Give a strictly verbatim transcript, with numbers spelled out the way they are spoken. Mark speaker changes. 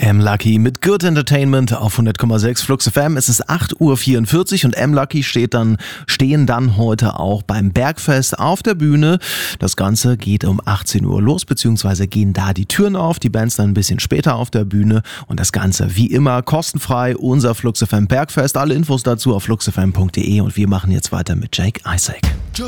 Speaker 1: M-Lucky mit Good Entertainment auf hundert Komma sechs Flux F M. Es ist acht Uhr vierundvierzig und M-Lucky steht dann, stehen dann heute auch beim Bergfest auf der Bühne. Das Ganze geht um achtzehn Uhr los, beziehungsweise gehen da die Türen auf. Die Bands dann ein bisschen später auf der Bühne und das Ganze wie immer kostenfrei. Unser Flux F M Bergfest. Alle Infos dazu auf flux f m punkt d e und wir machen jetzt weiter mit Jake Isaac.